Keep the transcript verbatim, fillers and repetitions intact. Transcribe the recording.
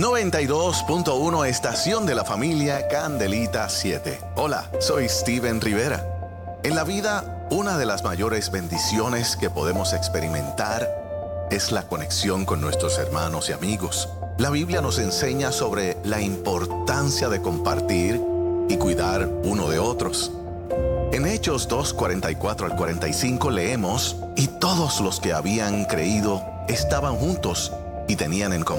noventa y dos punto uno Estación de la Familia Candelita siete. Hola, soy Steven Rivera. En la vida, una de las mayores bendiciones que podemos experimentar es la conexión con nuestros hermanos y amigos. La Biblia nos enseña sobre la importancia de compartir y cuidar uno de otros. En Hechos dos, cuarenta y cuatro al cuarenta y cinco leemos: y todos los que habían creído estaban juntos y tenían en común